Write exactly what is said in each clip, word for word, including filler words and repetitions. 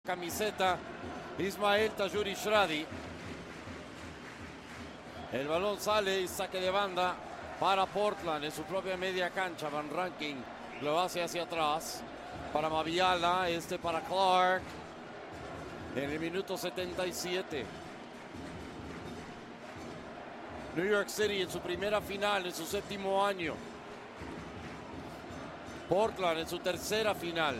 Camiseta Ismael Tajouri-Shradi. El balón sale y saque de banda para Portland en su propia media cancha. Van Rankin lo hace hacia atrás para Maviala, este para Clark en el minuto setenta y siete. New York City en su primera final en su séptimo año. Portland en su tercera final.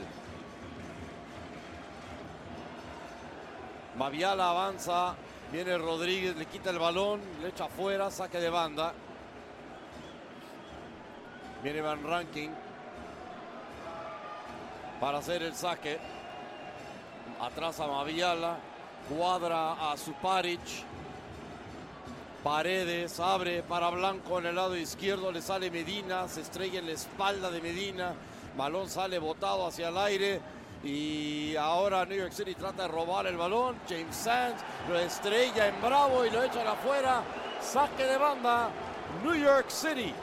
Maviala avanza, viene Rodríguez, le quita el balón, le echa afuera, saque de banda. Viene Van Rankin para hacer el saque. Atrás a Maviala, cuadra a Suparic. Paredes abre para Blanco en el lado izquierdo, le sale Medina, se estrella en la espalda de Medina. Balón sale botado hacia el aire. Y ahora New York City trata de robar el balón. James Sands lo estrella en Bravo y lo echan afuera. Saque de banda, New York City.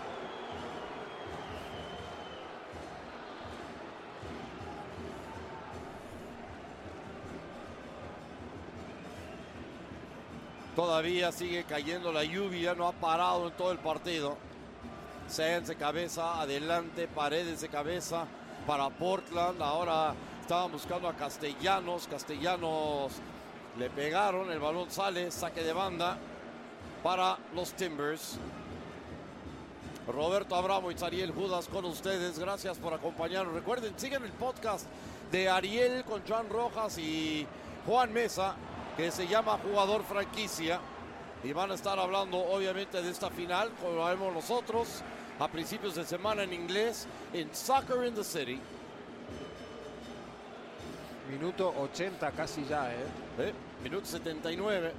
Todavía sigue cayendo la lluvia, no ha parado en todo el partido. Sands de cabeza, adelante, Paredes de cabeza para Portland. Ahora estaban buscando a Castellanos. Castellanos le pegaron. El balón sale. Saque de banda para los Timbers. Roberto Abramovich, Ariel Judas con ustedes. Gracias por acompañarnos. Recuerden, sigan el podcast de Ariel con Joan Rojas y Juan Mesa, que se llama Jugador Franquicia. Y van a estar hablando obviamente de esta final, como lo vemos nosotros, a principios de semana en inglés, en Soccer in the City. Minuto ochenta casi ya, ¿eh? ¿Eh? Minuto setenta y nueve.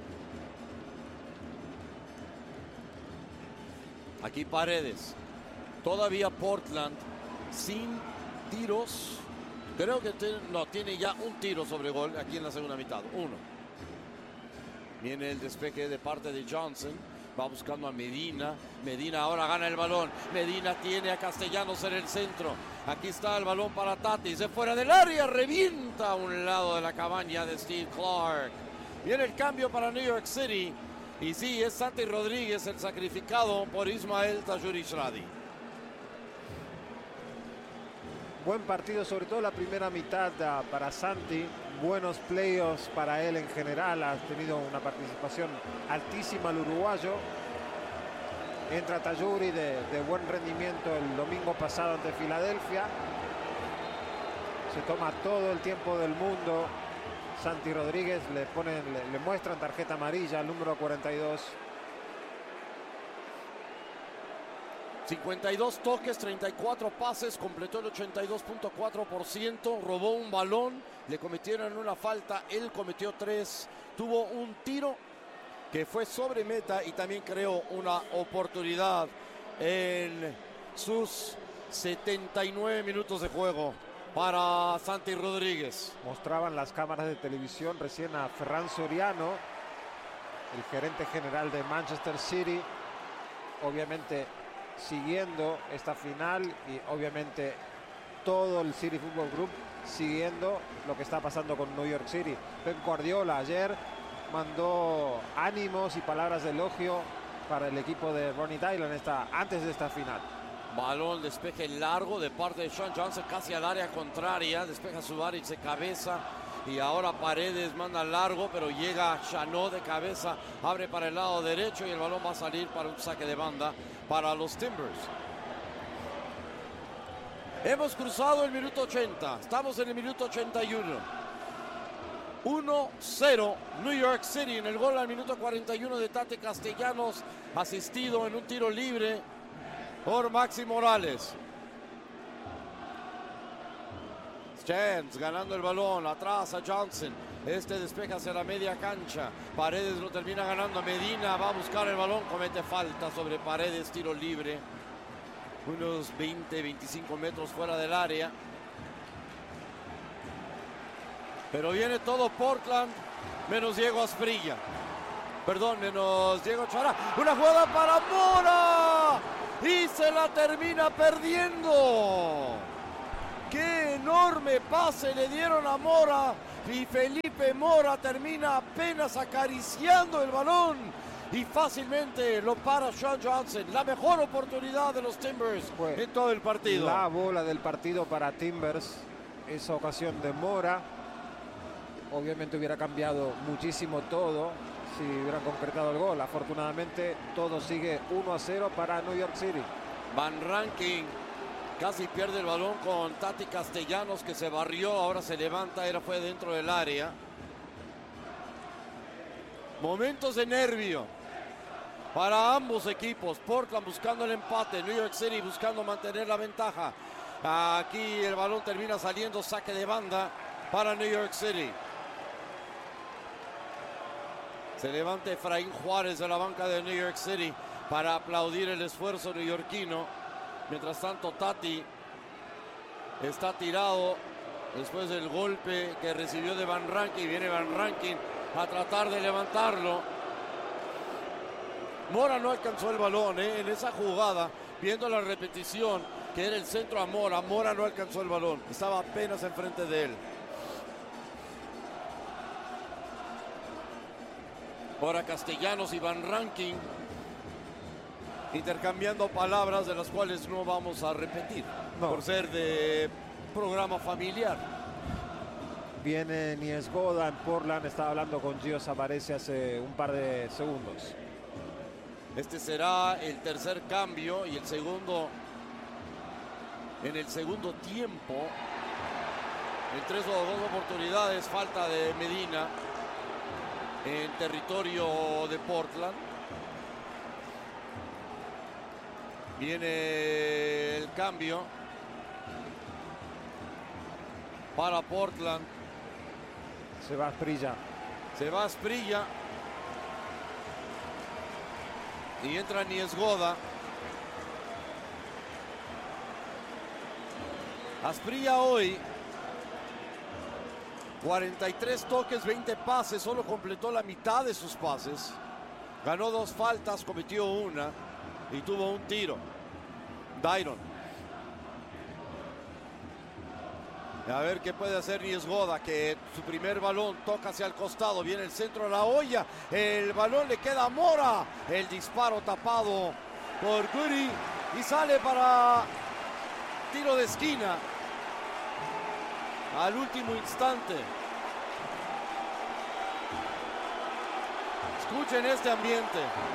Aquí Paredes. Todavía Portland sin tiros. Creo que tiene, no, tiene ya un tiro sobre gol aquí en la segunda mitad. Uno. Viene el despeje de parte de Johnson. Va buscando a Medina. Medina ahora gana el balón. Medina tiene a Castellanos en el centro. Aquí está el balón para Tatis. De fuera del área. Revienta a un lado de la cabaña de Steve Clark. Viene el cambio para New York City. Y sí, es Santi Rodríguez el sacrificado por Ismael Tajouri-Shradi. Buen partido, sobre todo la primera mitad para Santi. Buenos playoffs para él en general. Ha tenido una participación altísima el uruguayo. Entra Tajouri de, de buen rendimiento el domingo pasado ante Filadelfia. Se toma todo el tiempo del mundo. Santi Rodríguez le ponen, le, le muestran tarjeta amarilla al número cuarenta y dos. cincuenta y dos toques, treinta y cuatro pases, completó el ochenta y dos punto cuatro por ciento, robó un balón, le cometieron una falta, él cometió tres, tuvo un tiro que fue sobre meta y también creó una oportunidad en sus setenta y nueve minutos de juego para Santi Rodríguez. Mostraban las cámaras de televisión recién a Ferran Soriano, el gerente general de Manchester City, obviamente siguiendo esta final y obviamente todo el City Football Group siguiendo lo que está pasando con New York City. Pep Guardiola ayer mandó ánimos y palabras de elogio para el equipo de Ronnie Dylan esta, antes de esta final. Balón, despeje largo de parte de Sean Johnson casi al área contraria, despeja Subaric de cabeza y ahora Paredes manda largo, pero llega Chanot de cabeza, abre para el lado derecho y el balón va a salir para un saque de banda para los Timbers. Hemos cruzado el minuto ochenta, estamos en el minuto ochenta y uno. uno cero New York City en el gol al minuto cuarenta y uno de Tate Castellanos, asistido en un tiro libre por Maxi Morales. Chance ganando el balón, atrás a Johnson. Este despeja hacia la media cancha. Paredes lo termina ganando. Medina va a buscar el balón, comete falta sobre Paredes, tiro libre. Unos veinte, veinticinco metros fuera del área. Pero viene todo Portland, menos Diego Asprilla. Perdón, menos Diego Chará. Una jugada para Mora. Y se la termina perdiendo. ¡Qué enorme pase le dieron a Mora! y Felipe Mora termina apenas acariciando el balón y fácilmente lo para Sean Johnson. La mejor oportunidad de los Timbers Fue en todo el partido. La bola del partido para Timbers, esa ocasión de Mora. Obviamente hubiera cambiado muchísimo todo si hubieran concretado el gol. Afortunadamente todo sigue uno a cero para New York City. Van Rankin casi pierde el balón con Tati Castellanos, que se barrió, ahora se levanta, era fue dentro del área. Momentos de nervio para ambos equipos. Portland buscando el empate, New York City buscando mantener la ventaja. Aquí el balón termina saliendo, saque de banda para New York City. Se levanta Efraín Juárez de la banca de New York City para aplaudir el esfuerzo neoyorquino. Mientras tanto, Tati está tirado después del golpe que recibió de Van Rankin. Viene Van Rankin a tratar de levantarlo. Mora no alcanzó el balón ¿eh? en esa jugada. Viendo la repetición, que era el centro a Mora, Mora no alcanzó el balón. Estaba apenas enfrente de él. Ahora Castellanos y Van Rankin intercambiando palabras de las cuales no vamos a repetir no. por ser de programa familiar. Viene Niezgoda en Portland, estaba hablando con Gio Savarese hace un par de segundos. Este será el tercer cambio y el segundo en el segundo tiempo. En tres o dos oportunidades, falta de Medina en territorio de Portland. Viene el cambio para Portland. Se va Asprilla. Se va Asprilla. Y entra Niezgoda. Asprilla hoy cuarenta y tres toques, veinte pases, solo completó la mitad de sus pases. Ganó dos faltas, cometió una y tuvo un tiro. Dairon. A ver qué puede hacer Niezgoda, que su primer balón toca hacia el costado. Viene el centro de la olla. El balón le queda a Mora. El disparo tapado por Goody y sale para tiro de esquina. Al último instante. Escuchen este ambiente.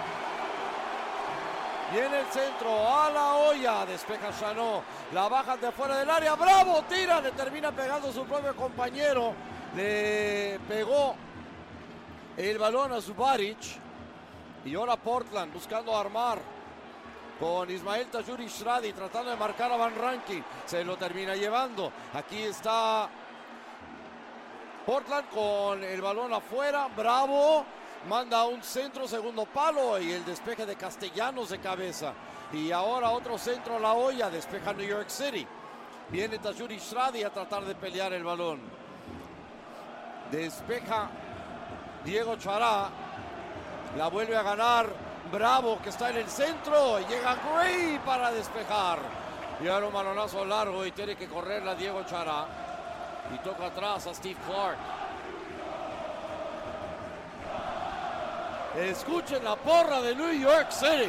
Viene el centro a la olla. Despeja Chanot. La bajan de fuera del área. Bravo, tira. Le termina pegando su propio compañero. Le pegó el balón a Zubaric. Y ahora Portland buscando armar con Ismael Tajouri-Shradi tratando de marcar a Van Rankin. Se lo termina llevando. Aquí está Portland con el balón afuera. Bravo. Manda un centro, segundo palo y el despeje de Castellanos de cabeza. Y ahora otro centro a la olla. Despeja New York City. Viene Tajouri-Shradi a tratar de pelear el balón. Despeja Diego Chará. La vuelve a ganar Bravo, que está en el centro. Y llega Gray para despejar. Y ahora un balonazo largo y tiene que correrla Diego Chará. Y toca atrás a Steve Clark. Escuchen la porra de New York City.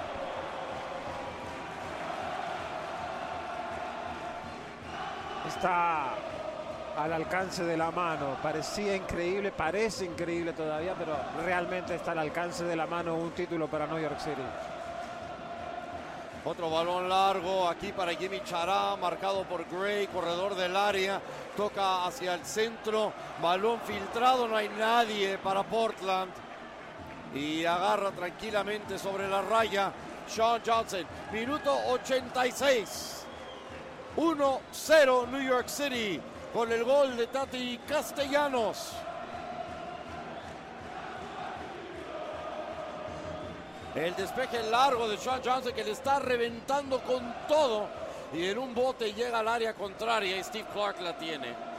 Está al alcance de la mano. Parecía increíble, parece increíble todavía, pero realmente está al alcance de la mano un título para New York City. Otro balón largo aquí para Jimmy Chará, marcado por Gray, corredor del área. Toca hacia el centro, balón filtrado, no hay nadie para Portland. Y agarra tranquilamente sobre la raya Sean Johnson. Minuto ochenta y seis. uno cero New York City con el gol de Tati Castellanos. El despeje largo de Sean Johnson, que le está reventando con todo. Y en un bote llega al área contraria y Steve Clark la tiene.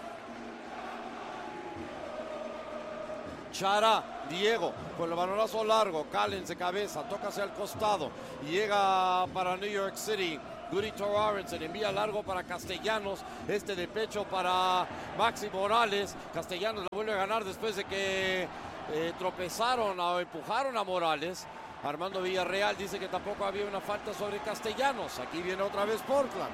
Chará, Diego, con el balonazo largo, Callens de cabeza, toca hacia el costado, llega para New York City, Guri Torrensen envía largo para Castellanos, este de pecho para Maxi Morales. Castellanos lo vuelve a ganar después de que eh, tropezaron o empujaron a Morales. Armando Villarreal dice que tampoco había una falta sobre Castellanos. Aquí viene otra vez Portland.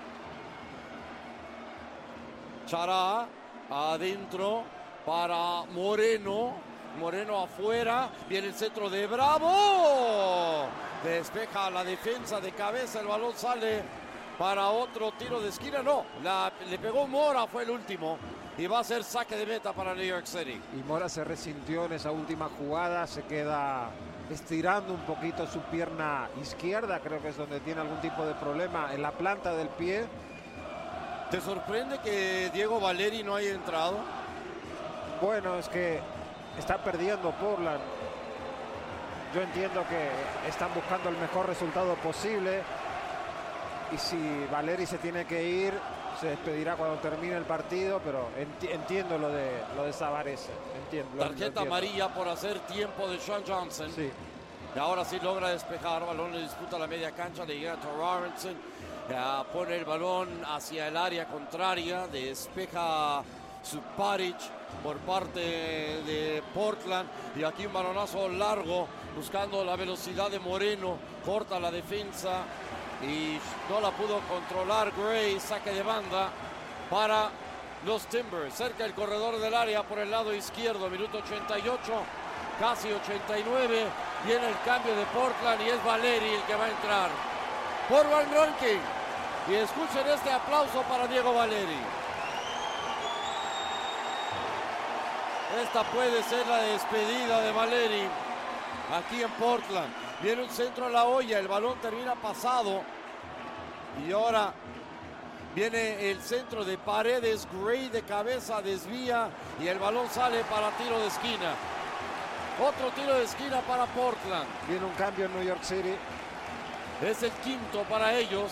Chará adentro para Moreno. Moreno afuera. Viene el centro de Bravo. Despeja la defensa de cabeza. El balón sale para otro tiro de esquina. No, la, le pegó Mora, fue el último. Y va a ser saque de meta para New York City. Y Mora se resintió en esa última jugada. Se queda estirando un poquito su pierna izquierda. Creo que es donde tiene algún tipo de problema en la planta del pie. ¿Te sorprende que Diego Valeri no haya entrado? Bueno, es que está perdiendo Portland. Yo entiendo que están buscando el mejor resultado posible. Y si Valeri se tiene que ir, se despedirá cuando termine el partido, pero enti entiendo lo de lo de Savarese. Entiendo, Tarjeta lo entiendo. amarilla por hacer tiempo de Sean Johnson. Sí. Y ahora sí logra despejar. Balón le disputa la media cancha. Le llega a Torrensen. Ya pone el balón hacia el área contraria. Despeja Suparic por parte de Portland. Y aquí un balonazo largo buscando la velocidad de Moreno. Corta la defensa. Y no la pudo controlar Gray. Saque de banda para los Timbers. Cerca del corredor del área por el lado izquierdo. Minuto ochenta y ocho. Casi ochenta y nueve. Viene el cambio de Portland y es Valeri el que va a entrar por Van Ronking. Y escuchen este aplauso para Diego Valeri. Esta puede ser la despedida de Valeri aquí en Portland. Viene un centro a la olla, el balón termina pasado. Y ahora viene el centro de Paredes. Gray de cabeza desvía y el balón sale para tiro de esquina. Otro tiro de esquina para Portland. Viene un cambio en New York City. Es el quinto para ellos.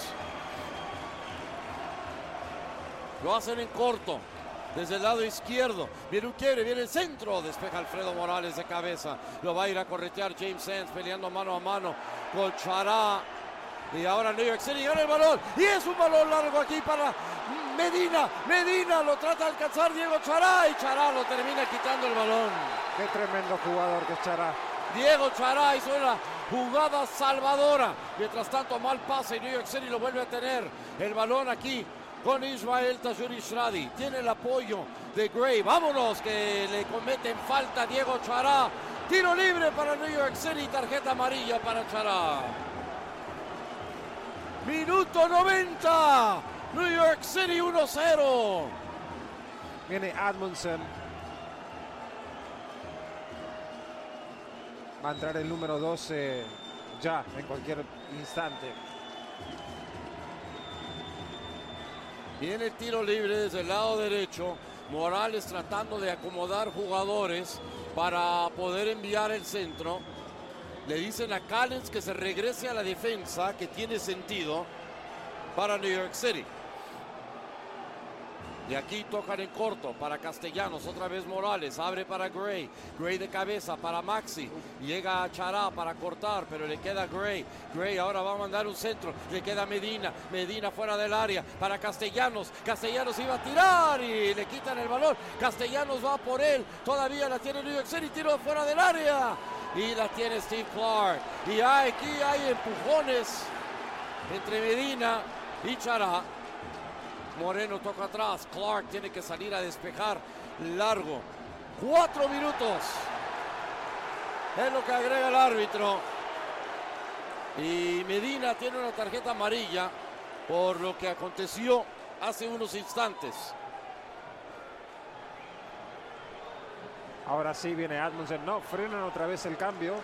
Lo hacen en corto. Desde el lado izquierdo. Viene un quiebre, viene el centro. Despeja Alfredo Morales de cabeza. Lo va a ir a corretear James Sands peleando mano a mano con Chará. Y ahora New York City gana el balón. Y es un balón largo aquí para Medina. Medina lo trata de alcanzar Diego Chará. Y Chará lo termina quitando el balón. Qué tremendo jugador que es Chará. Diego Chará hizo una jugada salvadora. Mientras tanto, mal pase y New York City lo vuelve a tener. El balón aquí con Ismael Tajouri-Shradi. Tiene el apoyo de Gray. Vámonos, que le cometen falta Diego Chará. Tiro libre para New York City. Tarjeta amarilla para Chará. Minuto noventa. New York City uno cero. Viene Admundsen. Va a entrar el número doce ya, en cualquier instante. Viene el tiro libre desde el lado derecho. Morales tratando de acomodar jugadores para poder enviar el centro. Le dicen a Callens que se regrese a la defensa, que tiene sentido para New York City. Y aquí tocan en corto para Castellanos. Otra vez Morales. Abre para Gray. Gray de cabeza para Maxi. Llega a Chará para cortar, pero le queda Gray. Gray ahora va a mandar un centro. Le queda Medina. Medina fuera del área para Castellanos. Castellanos iba a tirar y le quitan el balón. Castellanos va por él. Todavía la tiene New York City. Tiro fuera del área. Y la tiene Steve Clark. Y aquí hay empujones entre Medina y Chará. Moreno toca atrás. Clark tiene que salir a despejar largo. Cuatro minutos. Es lo que agrega el árbitro. Y Medina tiene una tarjeta amarilla por lo que aconteció hace unos instantes. Ahora sí viene Admundsen. No, frenan otra vez el cambio.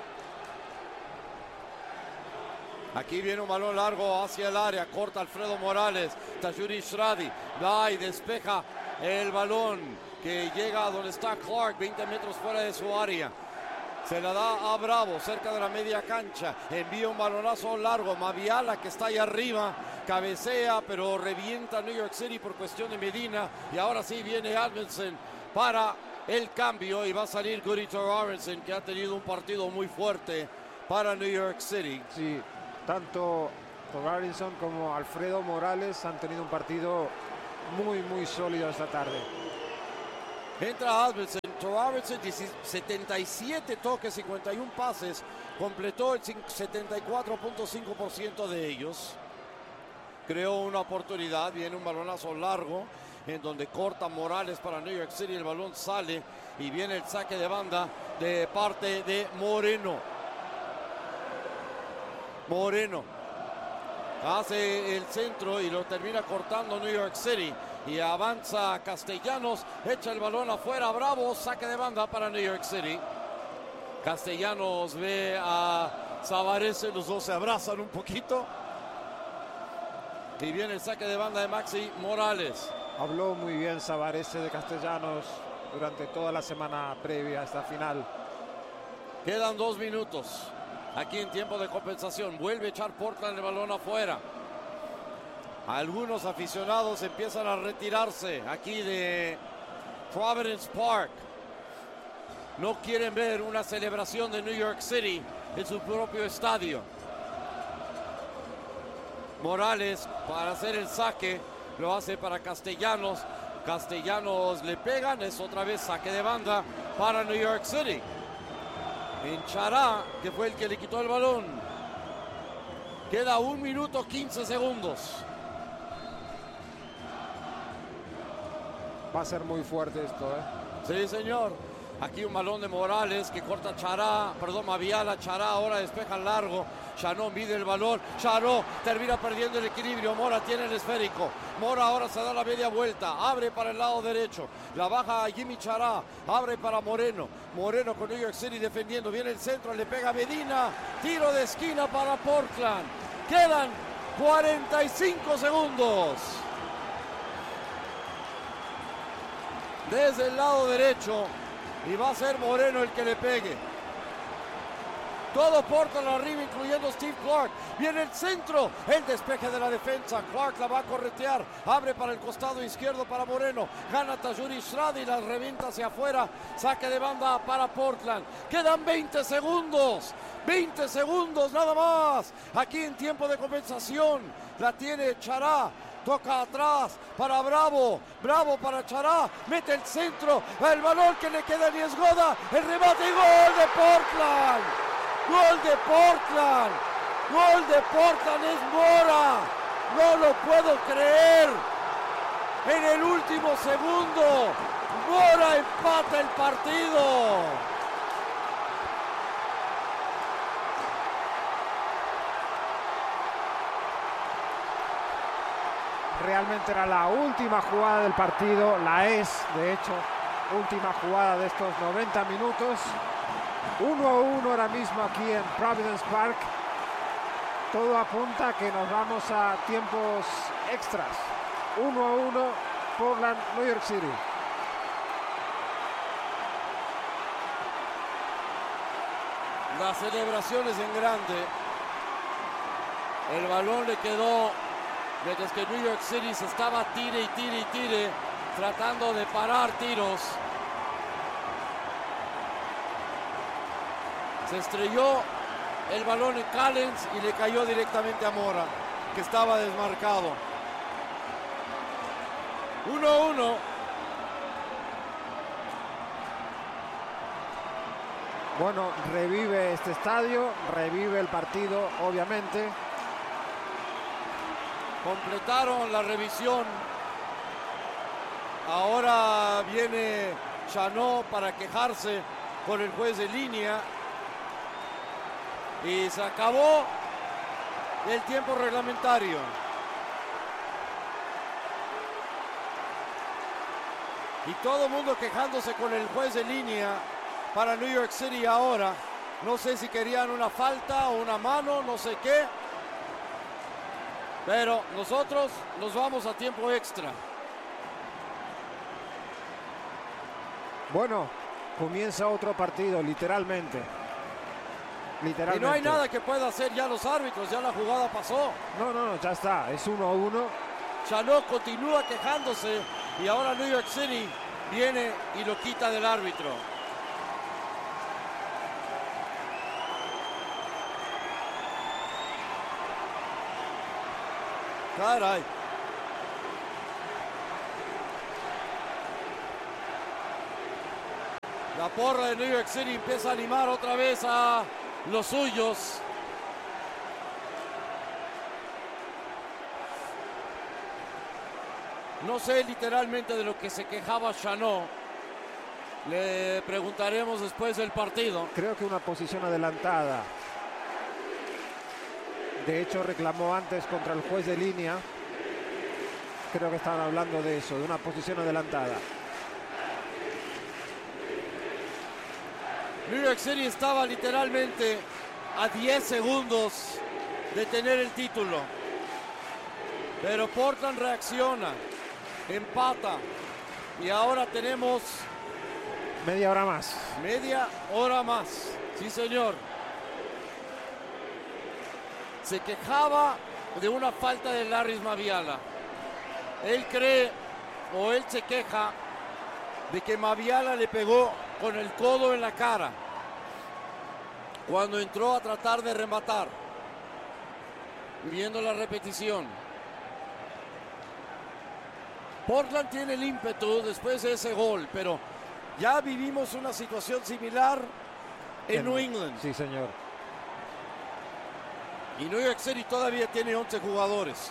Aquí viene un balón largo hacia el área. Corta Alfredo Morales. Tajouri-Shradi va y despeja el balón que llega a donde está Clark, veinte metros fuera de su área. Se la da a Bravo cerca de la media cancha. Envía un balonazo largo. Maviala, que está ahí arriba, cabecea, pero revienta New York City por cuestión de Medina. Y ahora sí viene Admundsen para el cambio y va a salir Guri Torrensen, que ha tenido un partido muy fuerte para New York City. Sí, tanto Torarinsson como Alfredo Morales han tenido un partido muy, muy sólido esta tarde. Entra Albertson, Torarinsson, setenta y siete toques, cincuenta y uno pases, completó el setenta y cuatro punto cinco por ciento de ellos. Creó una oportunidad, viene un balonazo largo en donde corta Morales para New York City, el balón sale y viene el saque de banda de parte de Moreno. Moreno hace el centro y lo termina cortando New York City y avanza Castellanos, echa el balón afuera, Bravo, saque de banda para New York City. Castellanos ve a Savarese, los dos se abrazan un poquito y viene el saque de banda de Maxi Morales. Habló muy bien Savarese de Castellanos durante toda la semana previa a esta final. Quedan dos minutos aquí en tiempo de compensación. Vuelve a echar Portland el balón afuera. Algunos aficionados empiezan a retirarse aquí de Providence Park. No quieren ver una celebración de New York City en su propio estadio. Morales para hacer el saque lo hace para Castellanos. Castellanos le pegan, es otra vez saque de banda para New York City. En Chará, que fue el que le quitó el balón. Queda un minuto quince segundos. Va a ser muy fuerte esto, ¿eh? Sí, señor. Aquí un balón de Morales que corta Chará, perdón, Maviala, Chará, ahora despeja largo. Chanón mide el balón, Charó termina perdiendo el equilibrio, Mora tiene el esférico. Mora ahora se da la media vuelta, abre para el lado derecho, la baja a Jimmy Chará, abre para Moreno. Moreno con New York City defendiendo, viene el centro, le pega Medina, tiro de esquina para Portland. Quedan cuarenta y cinco segundos. Desde el lado derecho. Y va a ser Moreno el que le pegue. Todo Portland arriba, incluyendo Steve Clark. Viene el centro, el despeje de la defensa. Clark la va a corretear. Abre para el costado izquierdo para Moreno. Gana Tajuri Shradi y la revienta hacia afuera. Saque de banda para Portland. Quedan veinte segundos. veinte segundos nada más. Aquí en tiempo de compensación. La tiene Chará. Toca atrás para Bravo. Bravo para Chará. Mete el centro. El balón que le queda a Niesgoda. El remate y gol de Portland. Gol de Portland. Gol de Portland es Mora. No lo puedo creer. En el último segundo. Mora empata el partido. Realmente era la última jugada del partido, la es, de hecho, última jugada de estos noventa minutos. uno a uno ahora mismo aquí en Providence Park. Todo apunta a que nos vamos a tiempos extras. uno a uno, Portland, New York City. Las celebraciones en grande. El balón le quedó, mientras que New York City se estaba tire y tire y tire, tratando de parar tiros. Se estrelló el balón en Callens y le cayó directamente a Mora, que estaba desmarcado. uno a uno. Bueno, revive este estadio, revive el partido, obviamente. Completaron la revisión. Ahora viene Chanot para quejarse con el juez de línea. Y se acabó el tiempo reglamentario. Y todo el mundo quejándose con el juez de línea para New York City ahora. No sé si querían una falta o una mano, no sé qué. Pero nosotros nos vamos a tiempo extra. Bueno, comienza otro partido, literalmente. Literalmente. Y no hay nada que pueda hacer ya los árbitros, ya la jugada pasó. No, no, no, ya está, es uno a uno. Chanot continúa quejándose y ahora New York City viene y lo quita del árbitro. Caray. La porra de New York City empieza a animar otra vez a los suyos. No sé literalmente de lo que se quejaba Chanot. Le preguntaremos después del partido. Creo que una posición adelantada. De hecho, reclamó antes contra el juez de línea. Creo que estaban hablando de eso, de una posición adelantada. New York City estaba literalmente a diez segundos de tener el título. Pero Portland reacciona, empata y ahora tenemos media hora más. Media hora más, sí señor. Se quejaba de una falta de Larrys Mabiala. Él cree o él se queja de que Mabiala le pegó con el codo en la cara cuando entró a tratar de rematar. Viendo la repetición, Portland tiene el ímpetu después de ese gol, pero ya vivimos una situación similar en, en New England. Sí, señor. Y New York City todavía tiene once jugadores.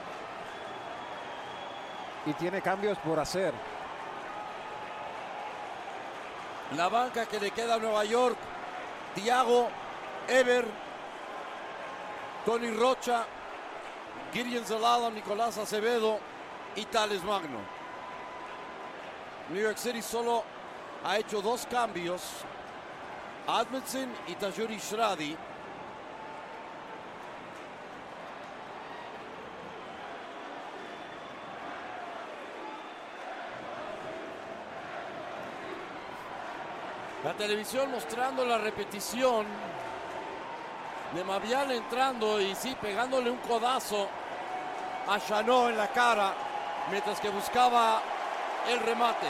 Y tiene cambios por hacer. La banca que le queda a Nueva York: Thiago, Ever, Tony Rocha, Gideon Zelalem, Nicolás Acevedo y Tales Magno. New York City solo ha hecho dos cambios: Admetson y Tajuri Shradi. La televisión mostrando la repetición de Mabiala entrando y sí, pegándole un codazo a Chanot en la cara mientras que buscaba el remate.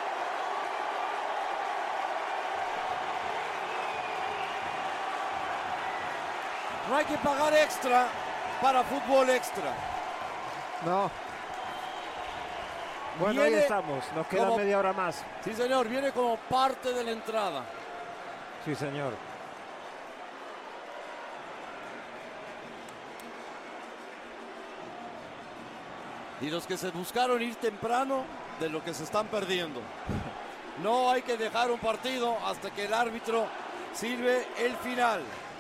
No hay que pagar extra para fútbol extra. No. Bueno, Viene ahí estamos. Nos queda como, media hora más. Sí, señor. Viene como parte de la entrada. Sí, señor. Y los que se buscaron ir temprano, de lo que se están perdiendo. No hay que dejar un partido hasta que el árbitro sirve el final.